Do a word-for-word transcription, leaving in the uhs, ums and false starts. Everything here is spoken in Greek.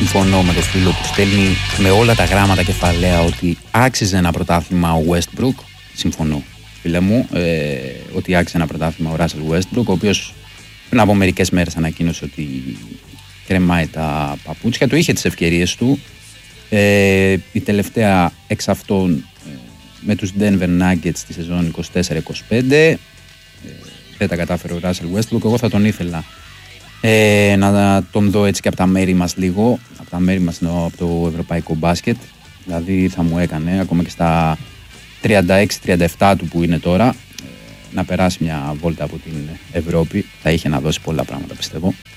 συμφωνώ με το φίλο που στέλνει με όλα τα γράμματα κεφαλαία ότι άξιζε ένα πρωτάθλημα ο Westbrook. Συμφωνώ, φίλε μου, ε, ότι άξιζε ένα πρωτάθλημα ο Russell Westbrook, ο οποίος πριν από μερικές μέρες ανακοίνωσε ότι κρεμάει τα παπούτσια του, είχε τις ευκαιρίες του. Ε, η τελευταία εξ αυτών ε, με τους Denver Nuggets στη σεζόν είκοσι τέσσερα είκοσι πέντε. Ε, δεν τα κατάφερε ο Russell Westbrook. Εγώ θα τον ήθελα ε, να τον δω έτσι και από τα μέρη μας λίγο, από τα μέρη μας από το ευρωπαϊκό μπάσκετ. Δηλαδή θα μου έκανε ακόμα και στα τριάντα έξι τριάντα επτά του που είναι τώρα, ε, να περάσει μια βόλτα από την Ευρώπη. Θα είχε να δώσει πολλά πράγματα, πιστεύω.